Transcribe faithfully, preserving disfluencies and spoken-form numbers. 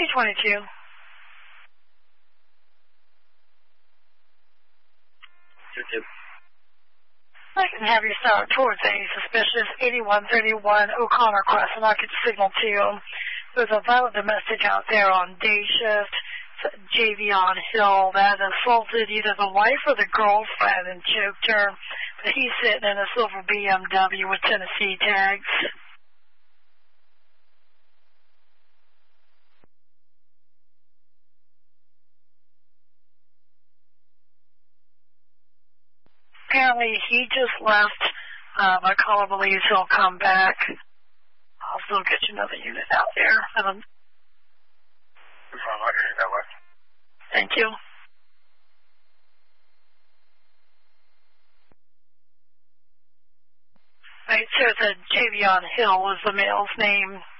twenty-two. I can have you start towards a suspicious eighty-one thirty-one O'Connor Crescent. I could signal to you. There's a violent domestic out there on day shift. Javion Hill that assaulted either the wife or the girlfriend and choked her. But he's sitting in a silver B M W with Tennessee tags. Apparently he just left. Um, my caller believes he'll come back. I'll still get you another unit out there. Um, Thank you. Right, so the Javion Hill was the male's name.